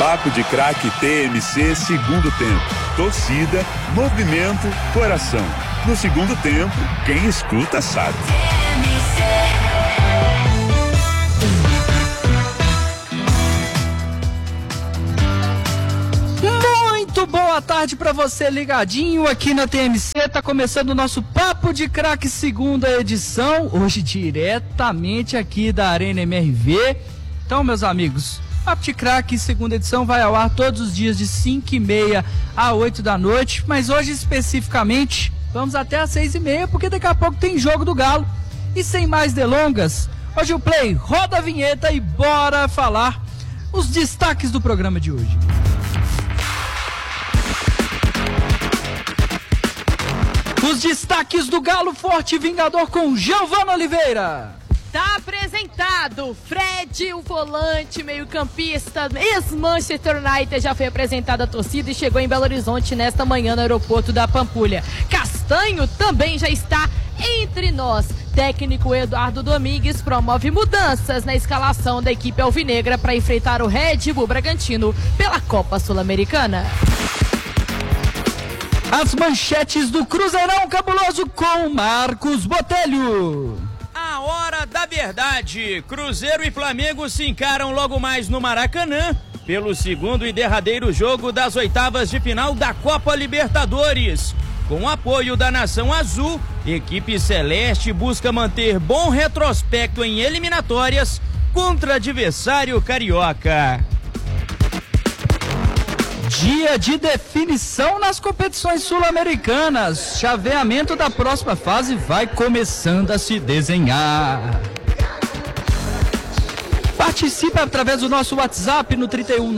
Papo de Craque TMC, segundo tempo. Torcida, movimento, coração. No segundo tempo, quem escuta sabe. Muito boa tarde para você ligadinho aqui na TMC. Tá começando o nosso Papo de Craque, segunda edição. Hoje diretamente aqui da Arena MRV. Então, meus amigos, Papo de Craque, segunda edição, vai ao ar todos os dias de 5h30 a 8 da noite. Mas hoje especificamente vamos até às 6h30, porque daqui a pouco tem jogo do Galo. E sem mais delongas, hoje o Play roda a vinheta e bora falar os destaques do programa de hoje. Os destaques do Galo Forte Vingador com Giovana Oliveira. Tá apresentado, Fred, o volante, meio-campista, ex-Manchester United, já foi apresentado à torcida e chegou em Belo Horizonte nesta manhã no aeroporto da Pampulha. Castanho também já está entre nós. Técnico Eduardo Domingues promove mudanças na escalação da equipe alvinegra para enfrentar o Red Bull Bragantino pela Copa Sul-Americana. As manchetes do Cruzeirão Cabuloso com Marcos Botelho. A hora da verdade. Cruzeiro e Flamengo se encaram logo mais no Maracanã pelo segundo e derradeiro jogo das oitavas de final da Copa Libertadores. Com o apoio da Nação Azul, equipe celeste busca manter bom retrospecto em eliminatórias contra adversário carioca. Dia de definição nas competições sul-americanas. Chaveamento da próxima fase vai começando a se desenhar. Participe através do nosso WhatsApp no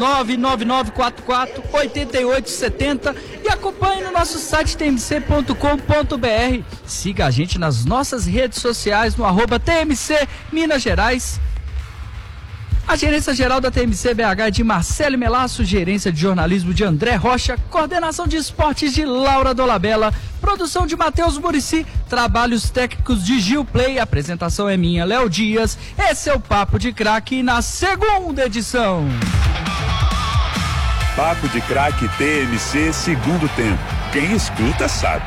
31999448870 e acompanhe no nosso site tmc.com.br. Siga a gente nas nossas redes sociais no @TMC Minas Gerais. A gerência geral da TMC BH é de Marcelo Melasso, gerência de jornalismo de André Rocha, coordenação de esportes de Laura Dolabella, produção de Matheus Muricy, trabalhos técnicos de Gil Play, apresentação é minha, Léo Dias. Esse é o Papo de Craque na segunda edição. Papo de Craque TMC, segundo tempo. Quem escuta sabe.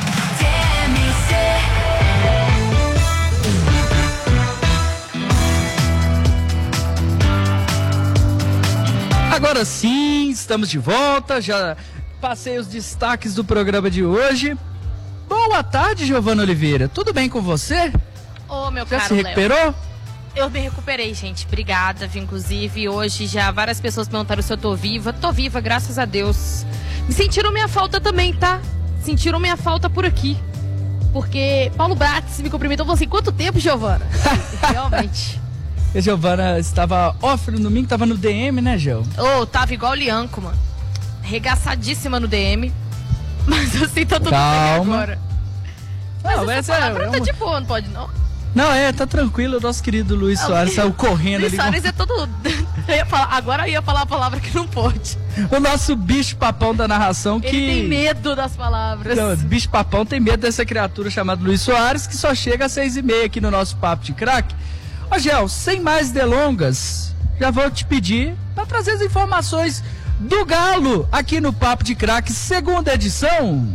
Agora sim, estamos de volta, já passei os destaques do programa de hoje. Boa tarde, Giovana Oliveira, tudo bem com você? Ô, meu já caro se recuperou? Léo. Eu me recuperei, gente, obrigada, inclusive hoje já várias pessoas perguntaram se eu tô viva, graças a Deus. Me sentiram minha falta também, tá? Sentiram minha falta por aqui, porque Paulo Bratis me cumprimentou e falou assim, quanto tempo, Giovana? Realmente. A Giovana estava off no domingo, estava no DM, né, Gil? Tava igual o Lianco, mano. Regaçadíssima no DM. Mas assim, tá tudo bem agora. Não, mas essa palavra tá de boa, não pode não? Não, tá tranquilo, o nosso querido Luiz Soares saiu correndo ali. Luiz Soares é todo... Agora eu ia falar a palavra que não pode. O nosso bicho papão da narração que... Ele tem medo das palavras. Não, bicho papão tem medo dessa criatura chamada Luiz Soares, que só chega às 6h30 aqui no nosso Papo de Craque. Ô, Gel, sem mais delongas, já vou te pedir para trazer as informações do Galo aqui no Papo de Craque, segunda edição.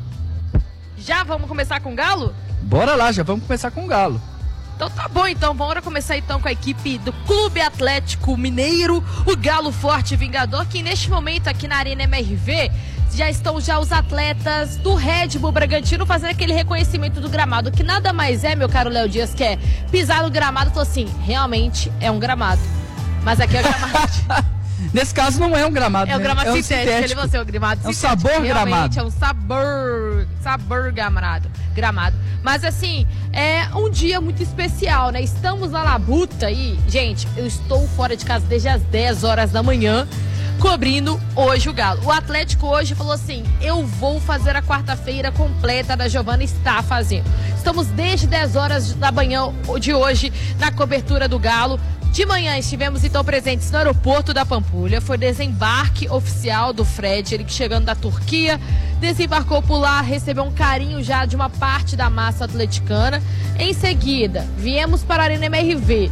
Já vamos começar com o Galo? Bora lá, já vamos começar com o Galo. Então tá bom, então bora começar então com a equipe do Clube Atlético Mineiro, o Galo Forte Vingador, que neste momento aqui na Arena MRV já estão os atletas do Red Bull Bragantino fazendo aquele reconhecimento do gramado, que nada mais é, meu caro Léo Dias, que é pisar no gramado e falar assim, realmente é um gramado. Mas aqui é o gramado. Nesse caso não é um gramado, é um gramado sintético. Ele sintético. Você, o gramado é um sabor gramado. É um sabor gramado. Mas assim, é um dia muito especial, né? Estamos na labuta e, gente, eu estou fora de casa desde as 10 horas da manhã, cobrindo hoje o Galo. O Atlético hoje falou assim, eu vou fazer a quarta-feira completa da Giovana, está fazendo. Estamos desde 10 horas da manhã de hoje na cobertura do Galo. De manhã estivemos então presentes no aeroporto da Pampulha, foi desembarque oficial do Fred, ele que chegando da Turquia, desembarcou por lá, recebeu um carinho já de uma parte da massa atleticana. Em seguida, viemos para a Arena MRV,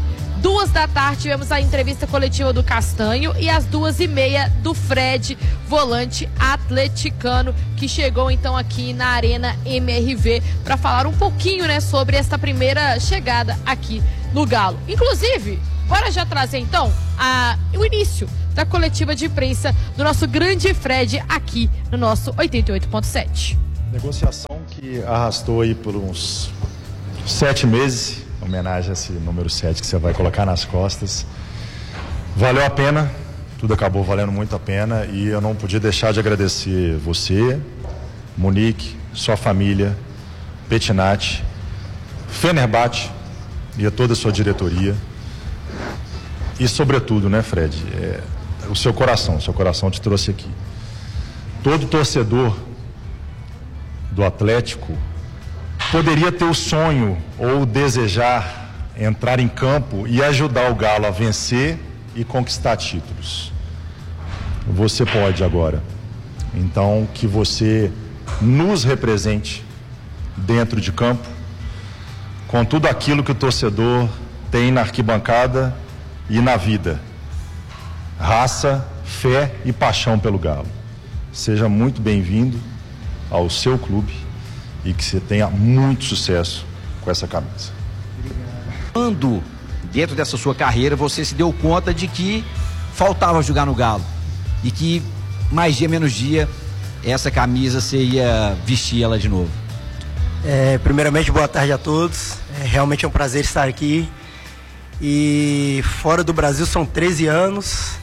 14h tivemos a entrevista coletiva do Castanho e às 14h30 do Fred, volante atleticano, que chegou então aqui na Arena MRV para falar um pouquinho, né, sobre essa primeira chegada aqui no Galo. Inclusive, bora já trazer então o início da coletiva de imprensa do nosso grande Fred aqui no nosso 88.7. Negociação que arrastou aí por uns 7 meses, em homenagem a esse número 7 que você vai colocar nas costas. Valeu a pena, tudo acabou valendo muito a pena, e eu não podia deixar de agradecer você, Monique, sua família, Petinati, Fenerbahçe e a toda a sua diretoria. E sobretudo, né, Fred, o seu coração te trouxe aqui. Todo torcedor do Atlético poderia ter o sonho ou desejar entrar em campo e ajudar o Galo a vencer e conquistar títulos. Você pode agora. Então, que você nos represente dentro de campo com tudo aquilo que o torcedor tem na arquibancada e na vida: raça, fé e paixão pelo Galo. Seja muito bem-vindo ao seu clube e que você tenha muito sucesso com essa camisa. Quando, dentro dessa sua carreira, você se deu conta de que faltava jogar no Galo e que mais dia menos dia essa camisa você ia vestir ela de novo? Primeiramente, boa tarde a todos. Realmente é um prazer estar aqui. E fora do Brasil são 13 anos.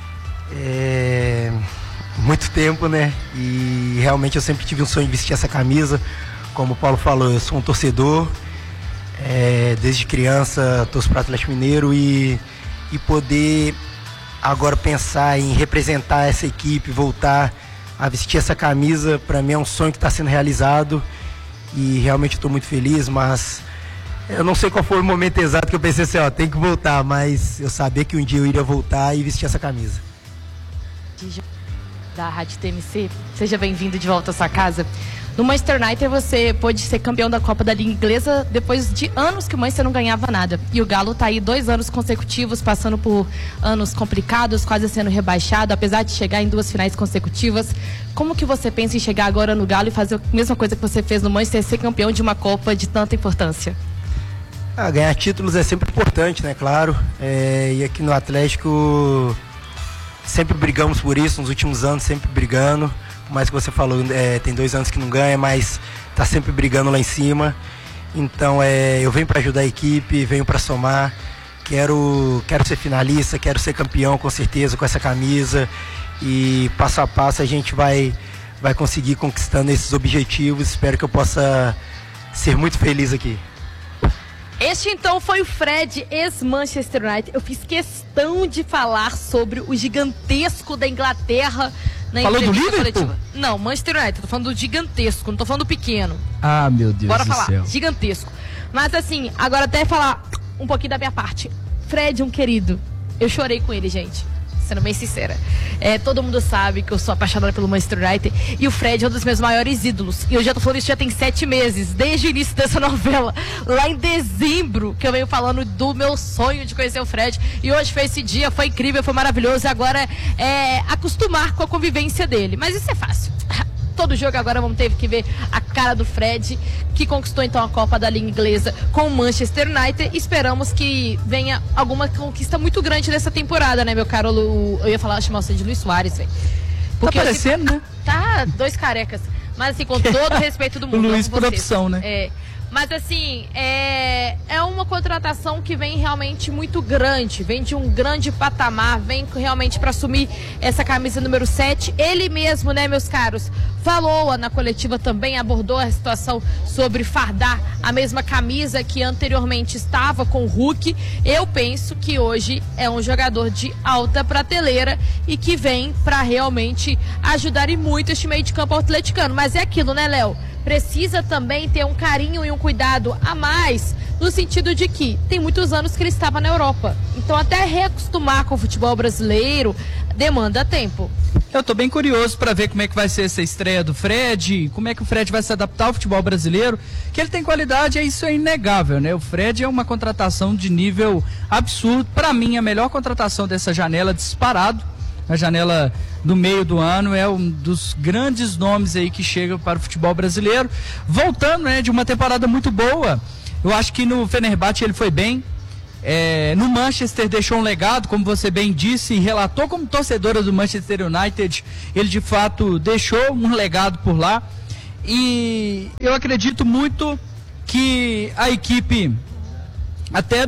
Muito tempo, né? E realmente eu sempre tive um sonho de vestir essa camisa. Como o Paulo falou, eu sou um torcedor. Desde criança torço para o Atlético Mineiro e poder agora pensar em representar essa equipe, voltar a vestir essa camisa, para mim é um sonho que está sendo realizado e realmente estou muito feliz, mas eu não sei qual foi o momento exato que eu pensei assim, tem que voltar, mas eu sabia que um dia eu iria voltar e vestir essa camisa. Da Rádio TMC, seja bem-vindo de volta à sua casa. No Manchester United você pôde ser campeão da Copa da Liga Inglesa depois de anos que o Manchester não ganhava nada. E o Galo tá aí 2 anos consecutivos, passando por anos complicados, quase sendo rebaixado, apesar de chegar em 2 finais consecutivas. Como que você pensa em chegar agora no Galo e fazer a mesma coisa que você fez no Manchester, ser campeão de uma Copa de tanta importância? Ganhar títulos é sempre importante, né? Claro. E aqui no Atlético sempre brigamos por isso, nos últimos anos sempre brigando. Por mais que você falou, tem 2 anos que não ganha, mas tá sempre brigando lá em cima. Então eu venho para ajudar a equipe, venho para somar. Quero ser finalista, quero ser campeão com certeza com essa camisa. E passo a passo a gente vai conseguir conquistando esses objetivos. Espero que eu possa ser muito feliz aqui. Este então foi o Fred, ex-Manchester United. Eu fiz questão de falar sobre o gigantesco da Inglaterra na Falou do entrevista Liverpool? coletiva. Não, Manchester United, tô falando do gigantesco, não tô falando do pequeno. Ah, meu Deus Bora do falar, céu. gigantesco. Mas assim, agora até falar um pouquinho da minha parte. Fred, um querido, eu chorei com ele, gente. Sendo bem sincera. Todo mundo sabe que eu sou apaixonada pelo Manchester United e o Fred é um dos meus maiores ídolos. E eu já tô falando isso já tem 7 meses, desde o início dessa novela, lá em dezembro, que eu venho falando do meu sonho de conhecer o Fred. E hoje foi esse dia, foi incrível, foi maravilhoso. E agora acostumar com a convivência dele. Mas isso é fácil. Todo jogo agora vamos ter que ver a cara do Fred, que conquistou então a Copa da Liga Inglesa com o Manchester United. Esperamos que venha alguma conquista muito grande nessa temporada, né, meu caro eu ia chamar você de Luiz Soares, velho. Tá parecendo, né? Tá, 2 carecas. Mas assim, com todo o respeito do mundo. O Luiz por opção, né? Mas assim, é uma contratação que vem realmente muito grande, vem de um grande patamar, vem realmente para assumir essa camisa número 7. Ele mesmo, né, meus caros, falou na coletiva também, abordou a situação sobre fardar a mesma camisa que anteriormente estava com o Hulk. Eu penso que hoje é um jogador de alta prateleira e que vem para realmente ajudar e muito este meio de campo atleticano. Mas é aquilo, né, Léo? Precisa também ter um carinho e um cuidado a mais, no sentido de que tem muitos anos que ele estava na Europa. Então até reacostumar com o futebol brasileiro demanda tempo. Eu tô bem curioso para ver como é que vai ser essa estreia do Fred, como é que o Fred vai se adaptar ao futebol brasileiro, que ele tem qualidade, isso é inegável, né? O Fred é uma contratação de nível absurdo, para mim a melhor contratação dessa janela disparado, a janela do meio do ano, é um dos grandes nomes aí que chegam para o futebol brasileiro, voltando, né, de uma temporada muito boa. Eu acho que no Fenerbahçe ele foi bem. No Manchester deixou um legado, como você bem disse e relatou como torcedora do Manchester United, ele de fato deixou um legado por lá, e eu acredito muito que a equipe até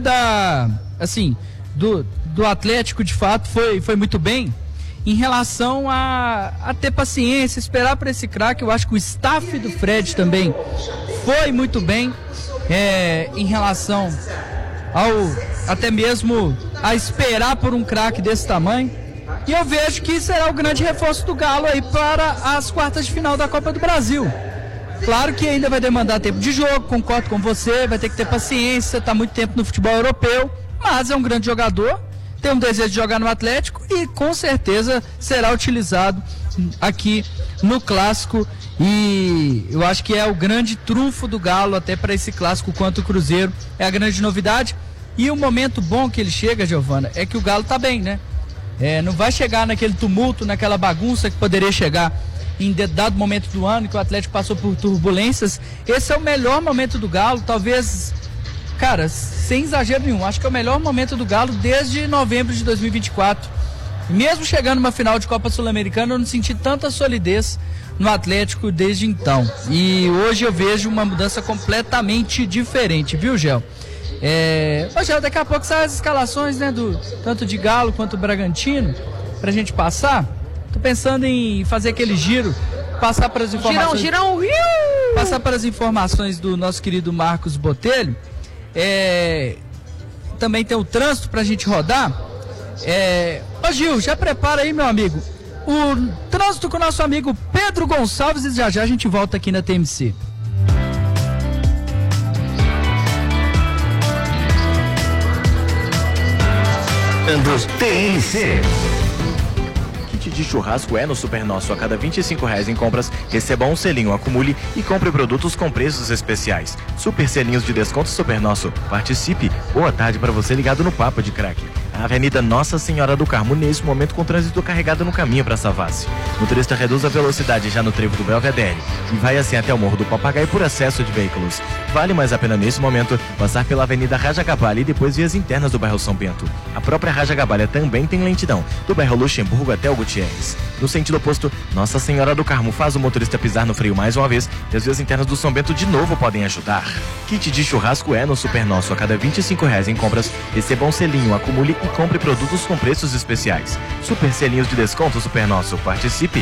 do Atlético de fato foi muito bem em relação a ter paciência, esperar para esse craque. Eu acho que o staff do Fred também foi muito bem em relação até mesmo a esperar por um craque desse tamanho, e eu vejo que será o grande reforço do Galo aí para as quartas de final da Copa do Brasil. Claro que ainda vai demandar tempo de jogo, concordo com você, vai ter que ter paciência, está muito tempo no futebol europeu, mas é um grande jogador, tem um desejo de jogar no Atlético e com certeza será utilizado aqui no Clássico, e eu acho que é o grande trunfo do Galo até para esse Clássico quanto o Cruzeiro, é a grande novidade. E o momento bom que ele chega, Giovana, é que o Galo tá bem, né? Não vai chegar naquele tumulto, naquela bagunça que poderia chegar em dado momento do ano, que o Atlético passou por turbulências. Esse é o melhor momento do Galo, talvez, cara, sem exagero nenhum, acho que é o melhor momento do Galo desde novembro de 2024. Mesmo chegando numa final de Copa Sul-Americana, eu não senti tanta solidez no Atlético desde então. E hoje eu vejo uma mudança completamente diferente, viu, Gel? Gel, daqui a pouco saem as escalações, né, tanto de Galo quanto do Bragantino, pra gente passar. Tô pensando em fazer aquele giro, passar para as informações. Girão, Passar para as informações do nosso querido Marcos Botelho. Também tem o trânsito pra gente rodar. Ô Gil, já prepara aí, meu amigo, o trânsito com o nosso amigo Pedro Gonçalves, e já a gente volta aqui na TMC. TMC. Kit de churrasco é no Super Nosso. A cada R$25 em compras, receba um selinho, acumule e compre produtos com preços especiais. Super selinhos de desconto Super Nosso. Participe. Boa tarde para você ligado no Papo de Craque. A Avenida Nossa Senhora do Carmo, nesse momento com trânsito carregado no caminho para Savassi. O motorista reduz a velocidade já no trevo do Belvedere e vai assim até o Morro do Papagaio por excesso de veículos. Vale mais a pena nesse momento passar pela Avenida Raja Gabalha e depois vias internas do bairro São Bento. A própria Raja Gabalha também tem lentidão, do bairro Luxemburgo até o Gutierrez. No sentido oposto, Nossa Senhora do Carmo faz o motorista pisar no freio mais uma vez e as vias internas do São Bento de novo podem ajudar. Kit de churrasco é no Super Nosso. A cada R$25 em compras, receba um selinho, acumule e compre produtos com preços especiais. Super selinhos de desconto Super Nosso. Participe!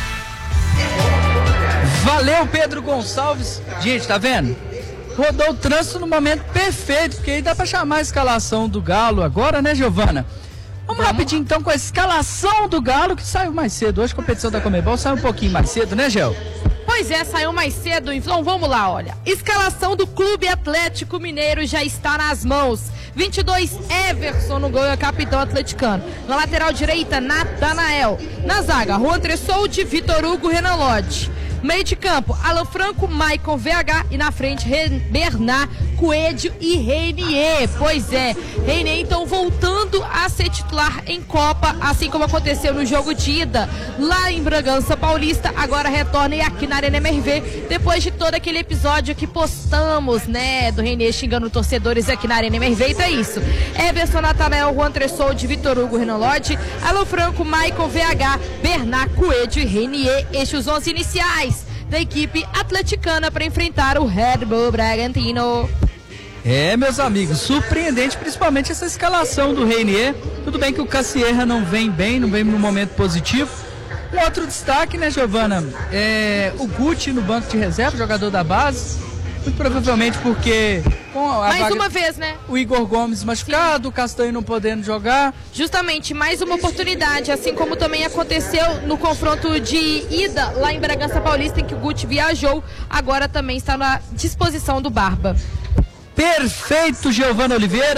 Valeu, Pedro Gonçalves. Gente, tá vendo? Rodou o trânsito no momento perfeito, porque aí dá pra chamar a escalação do Galo agora, né, Giovana? Vamos rapidinho então com a escalação do Galo, que saiu mais cedo. Hoje a competição da Conmebol saiu um pouquinho mais cedo, né, Gel? Pois é, saiu mais cedo, então vamos lá, olha. Escalação do Clube Atlético Mineiro já está nas mãos. 22, Everson no gol, é capitão atleticano. Na lateral direita, Natanael. Na zaga, Juan Tressoldi, Vitor Hugo, Renan Lodge. Meio de campo, Alan Franco, Maicon VH e na frente, Bernard, Coelho e Reinier. Pois é, Reinier então voltando a ser titular em Copa, assim como aconteceu no jogo de ida lá em Bragança Paulista, agora retorna aqui na Arena MRV, depois de todo aquele episódio que postamos, né, do Reinier xingando torcedores aqui na Arena MRV. Então é isso, Everson, Natanael, Juan Tressoldi, Vitor Hugo, Renan Lodge, Alan Franco, Maicon VH, Bernard, Coelho e Reinier. Estes os 11 iniciais da equipe atleticana para enfrentar o Red Bull Bragantino. Meus amigos, surpreendente principalmente essa escalação do Reinier. Tudo bem que o Cassierra não vem bem, não vem no momento positivo. Um outro destaque, né, Giovana? O Guti no banco de reserva, jogador da base. Muito provavelmente porque mais uma vez, né? O Igor Gomes machucado, sim, o Castanho não podendo jogar. Justamente, mais uma oportunidade, assim como também aconteceu no confronto de ida lá em Bragança Paulista, em que o Guti viajou, agora também está na disposição do Barba. Perfeito, Giovana Oliveira.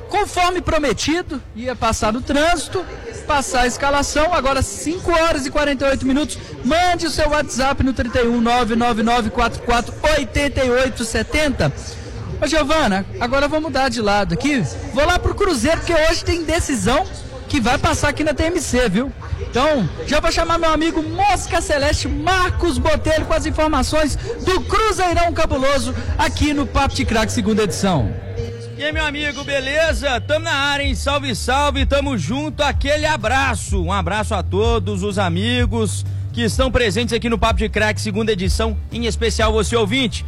conforme prometido, ia passar no trânsito, passar a escalação, agora 5 horas e 48 minutos. Mande o seu WhatsApp no 31 99944 8870. Ô Giovana, agora eu vou mudar de lado aqui. Vou lá pro Cruzeiro, porque hoje tem decisão que vai passar aqui na TMC, viu? Então, já vou chamar meu amigo Mosca Celeste, Marcos Botelho, com as informações do Cruzeirão Cabuloso aqui no Papo de Craque, segunda edição. E aí, meu amigo, beleza? Tamo na área, hein? Salve, salve, tamo junto, aquele abraço. Um abraço a todos os amigos que estão presentes aqui no Papo de Craque, segunda edição, em especial você ouvinte.